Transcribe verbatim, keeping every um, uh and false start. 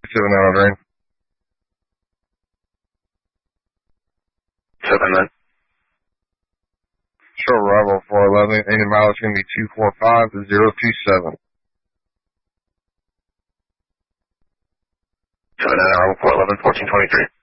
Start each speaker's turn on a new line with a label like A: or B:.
A: Seven out of drain.
B: Seven then.
A: Show arrival four eleven. Any mileage going to be two four five zero two seven.
B: Seven nine arrival four eleven fourteen twenty three.